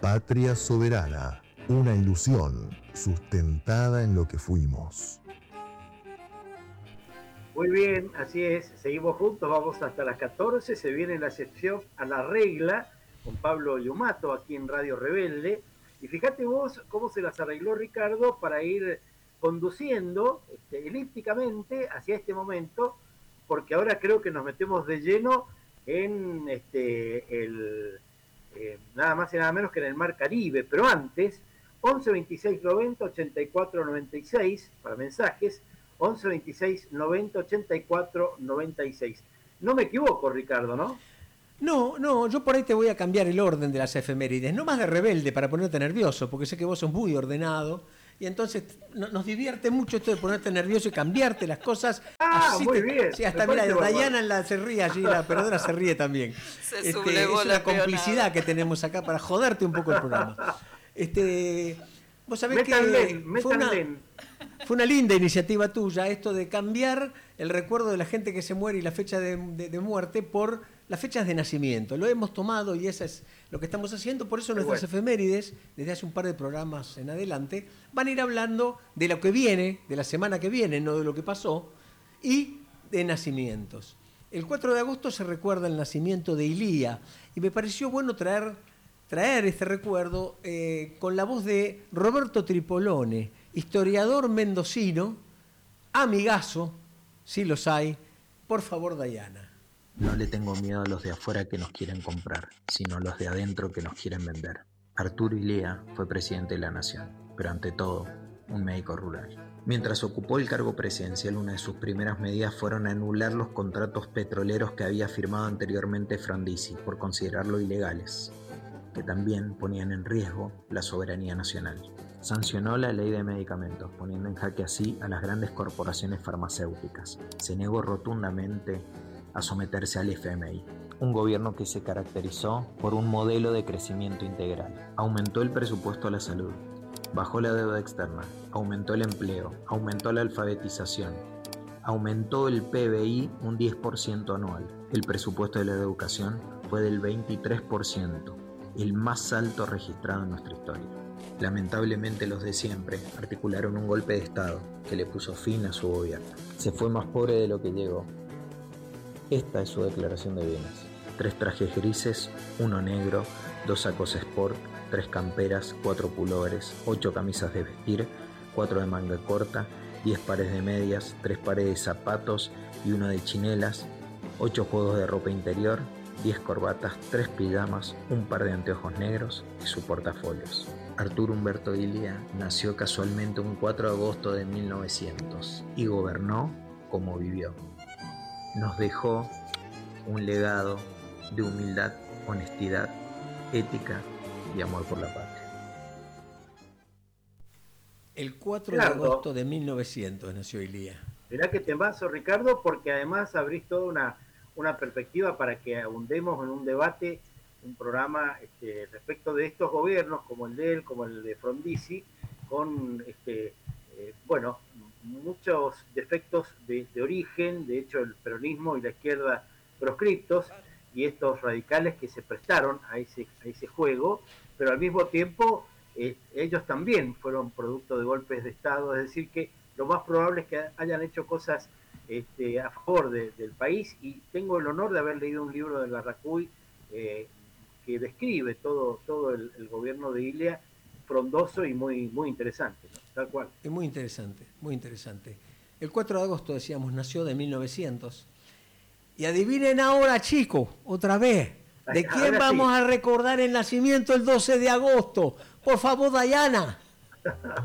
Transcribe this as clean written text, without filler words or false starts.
Patria soberana, una ilusión sustentada en lo que fuimos. Muy bien, así es, seguimos juntos, vamos hasta las 14, se viene la sección A la Regla con Pablo Yumato aquí en Radio Rebelde. Y fíjate vos cómo se las arregló Ricardo para ir conduciendo elípticamente hacia este momento, porque ahora creo que nos metemos de lleno en nada más y nada menos que en el Mar Caribe, pero antes, 11 26 90 84 96 para mensajes, 11 26 90 84 96. No me equivoco, Ricardo, ¿no? No, yo por ahí te voy a cambiar el orden de las efemérides, no más de rebelde para ponerte nervioso, porque sé que vos sos muy ordenado, y entonces nos divierte mucho esto de ponerte nervioso y cambiarte las cosas. Ah, muy bien. Sí, hasta mira, Dayana se ríe allí, la operadora se ríe también. Se es una complicidad que tenemos acá para joderte un poco el programa. Vos sabés que fue una linda iniciativa tuya esto de cambiar el recuerdo de la gente que se muere y la fecha de muerte por las fechas de nacimiento. Lo hemos tomado y eso es lo que estamos haciendo. Por eso nuestras efemérides, desde hace un par de programas en adelante, van a ir hablando de lo que viene, de la semana que viene, no de lo que pasó, y de nacimientos. El 4 de agosto se recuerda el nacimiento de Ilía y me pareció bueno traer este recuerdo con la voz de Roberto Tripolone, historiador mendocino, amigazo, si los hay. Por favor, Dayana. No le tengo miedo a los de afuera que nos quieren comprar, sino a los de adentro que nos quieren vender. Arturo Illia fue presidente de la nación, pero ante todo, un médico rural. Mientras ocupó el cargo presidencial, una de sus primeras medidas fueron anular los contratos petroleros que había firmado anteriormente Frondizi por considerarlo ilegales, que también ponían en riesgo la soberanía nacional. Sancionó la ley de medicamentos, poniendo en jaque así a las grandes corporaciones farmacéuticas. Se negó rotundamente a someterse al FMI, un gobierno que se caracterizó por un modelo de crecimiento integral. Aumentó el presupuesto a la salud, bajó la deuda externa, aumentó el empleo, aumentó la alfabetización, aumentó el PBI un 10% anual. El presupuesto de la educación fue del 23%, el más alto registrado en nuestra historia. Lamentablemente los de siempre articularon un golpe de Estado que le puso fin a su gobierno. Se fue más pobre de lo que llegó. Esta es su declaración de bienes: 3 trajes grises, 1 negro, 2 sacos sport, 3 camperas, 4 pullovers, 8 camisas de vestir, 4 de manga corta, 10 pares de medias, 3 pares de zapatos y 1 de chinelas, 8 juegos de ropa interior, 10 corbatas, 3 pijamas, un par de anteojos negros y su portafolios. Arturo Humberto Illia nació casualmente un 4 de agosto de 1900 y gobernó como vivió. Nos dejó un legado de humildad, honestidad, ética y amor por la patria. El 4 de agosto de 1900 nació Illia. Mirá que temazo, Ricardo, porque además abrís toda una perspectiva para que abundemos en un debate, un programa respecto de estos gobiernos, como el de él, como el de Frondizi, con muchos defectos de origen, de hecho el peronismo y la izquierda proscriptos, y estos radicales que se prestaron a ese juego, pero al mismo tiempo ellos también fueron producto de golpes de Estado, es decir que lo más probable es que hayan hecho cosas a favor del país, y tengo el honor de haber leído un libro de Larracuy que describe todo el gobierno de Illia, frondoso y muy, muy interesante, ¿no? Tal cual. Es muy interesante, muy interesante. El 4 de agosto, decíamos, nació de 1900. Y adivinen ahora, chicos, otra vez, ¿de quién vamos a recordar el nacimiento el 12 de agosto? Por favor, Dayana.